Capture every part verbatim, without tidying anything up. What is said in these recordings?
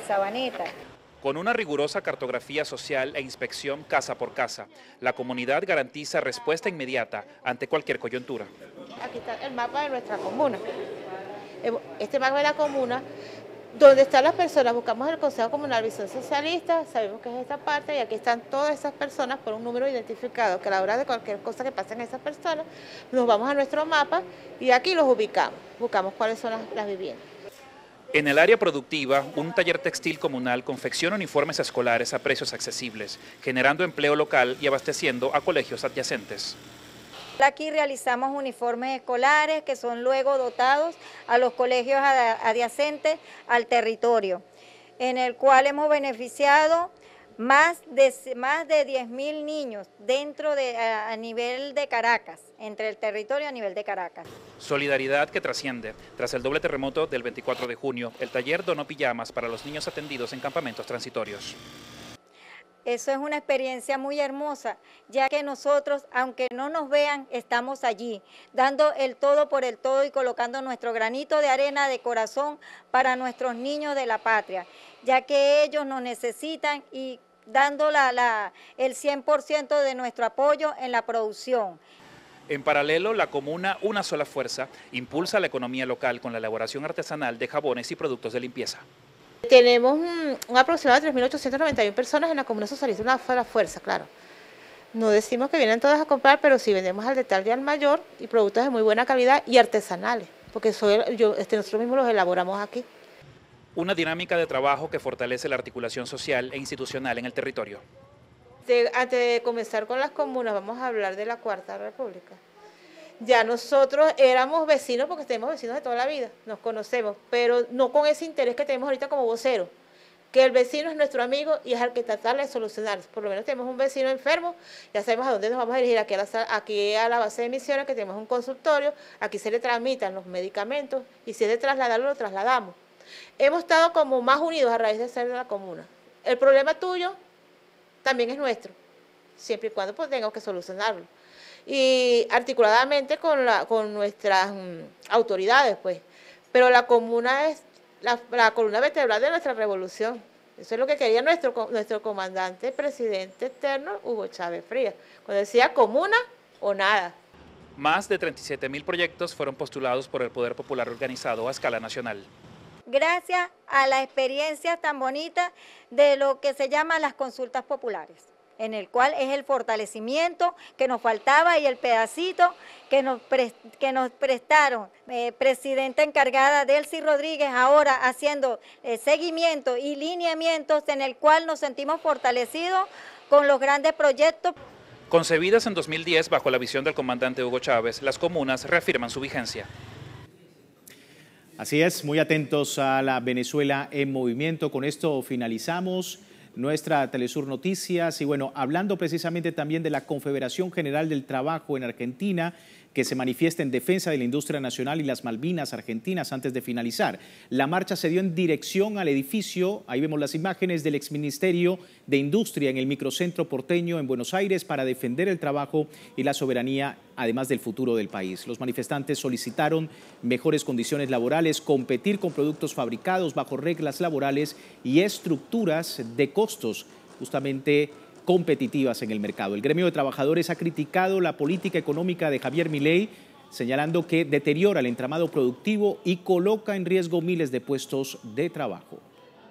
Sabaneta. Con una rigurosa cartografía social e inspección casa por casa, la comunidad garantiza respuesta inmediata ante cualquier coyuntura. Aquí está el mapa de nuestra comuna. Este mapa de la comuna, donde están las personas, buscamos el Consejo Comunal Visión Socialista, sabemos que es esta parte, y aquí están todas esas personas por un número identificado, que a la hora de cualquier cosa que pase en esas personas, nos vamos a nuestro mapa y aquí los ubicamos, buscamos cuáles son las, las viviendas. En el área productiva, un taller textil comunal confecciona uniformes escolares a precios accesibles, generando empleo local y abasteciendo a colegios adyacentes. Aquí realizamos uniformes escolares que son luego dotados a los colegios adyacentes al territorio, en el cual hemos beneficiado más de, más de diez mil niños dentro de, a, a nivel de Caracas, entre el territorio a nivel de Caracas. Solidaridad que trasciende. Tras el doble terremoto del veinticuatro de junio, el taller donó pijamas para los niños atendidos en campamentos transitorios. Eso es una experiencia muy hermosa, ya que nosotros, aunque no nos vean, estamos allí, dando el todo por el todo y colocando nuestro granito de arena de corazón para nuestros niños de la patria, ya que ellos nos necesitan y dando la, la, el cien por ciento de nuestro apoyo en la producción. En paralelo, la comuna Una Sola Fuerza impulsa la economía local con la elaboración artesanal de jabones y productos de limpieza. Tenemos un, un aproximado de tres mil ochocientas noventa y una personas en la Comuna Socialista Una Sola Fuerza, claro. No decimos que vienen todas a comprar, pero sí vendemos al detalle al mayor y productos de muy buena calidad y artesanales, porque soy, yo, este, nosotros mismos los elaboramos aquí. Una dinámica de trabajo que fortalece la articulación social e institucional en el territorio. De, antes de comenzar con las comunas, vamos a hablar de la Cuarta República. Ya nosotros éramos vecinos porque tenemos vecinos de toda la vida, nos conocemos, pero no con ese interés que tenemos ahorita como voceros, que el vecino es nuestro amigo y es al que tratar de solucionar. Por lo menos tenemos un vecino enfermo, ya sabemos a dónde nos vamos a dirigir, aquí a la, aquí a la base de Misiones, que tenemos un consultorio, aquí se le tramitan los medicamentos y si es de trasladarlo, lo trasladamos. Hemos estado como más unidos a raíz de ser de la comuna. El problema tuyo también es nuestro, siempre y cuando pues tengamos que solucionarlo. Y articuladamente con, la, con nuestras um, autoridades, pues. Pero la comuna es la, la columna vertebral de nuestra revolución. Eso es lo que quería nuestro, nuestro comandante, presidente eterno, Hugo Chávez Frías, cuando decía comuna o nada. Más de treinta y siete mil proyectos fueron postulados por el Poder Popular organizado a escala nacional. Gracias a la experiencia tan bonita de lo que se llama las consultas populares, en el cual es el fortalecimiento que nos faltaba y el pedacito que nos, pre, que nos prestaron. Eh, presidenta encargada Delcy Rodríguez, ahora haciendo eh, seguimiento y lineamientos en el cual nos sentimos fortalecidos con los grandes proyectos. Concebidas en dos mil diez bajo la visión del comandante Hugo Chávez, las comunas reafirman su vigencia. Así es, muy atentos a la Venezuela en movimiento. Con esto finalizamos nuestra Telesur Noticias y bueno, hablando precisamente también de la Confederación General del Trabajo en Argentina, que se manifiesta en defensa de la industria nacional y las Malvinas argentinas antes de finalizar. La marcha se dio en dirección al edificio, ahí vemos las imágenes del exministerio de Industria en el microcentro porteño en Buenos Aires para defender el trabajo y la soberanía, además del futuro del país. Los manifestantes solicitaron mejores condiciones laborales, competir con productos fabricados bajo reglas laborales y estructuras de costos justamente competitivas en el mercado. El gremio de trabajadores ha criticado la política económica de Javier Milei, señalando que deteriora el entramado productivo y coloca en riesgo miles de puestos de trabajo.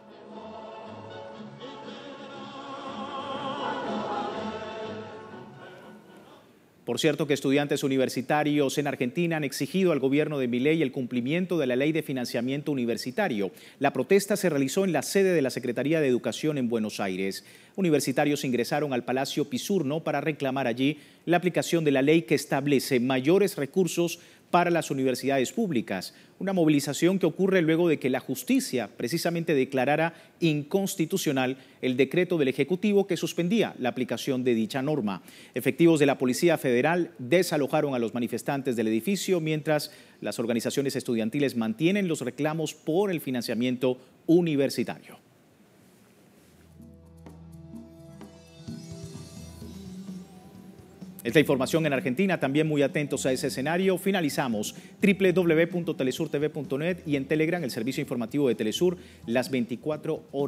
Por cierto que estudiantes universitarios en Argentina han exigido al gobierno de Milei el cumplimiento de la ley de financiamiento universitario. La protesta se realizó en la sede de la Secretaría de Educación en Buenos Aires. Universitarios ingresaron al Palacio Pisurno para reclamar allí la aplicación de la ley que establece mayores recursos para las universidades públicas. Una movilización que ocurre luego de que la justicia precisamente declarara inconstitucional el decreto del Ejecutivo que suspendía la aplicación de dicha norma. Efectivos de la Policía Federal desalojaron a los manifestantes del edificio mientras las organizaciones estudiantiles mantienen los reclamos por el financiamiento universitario. Esta información en Argentina, también muy atentos a ese escenario. Finalizamos doble u doble u doble u punto telesur t v punto net y en Telegram el servicio informativo de Telesur las veinticuatro horas.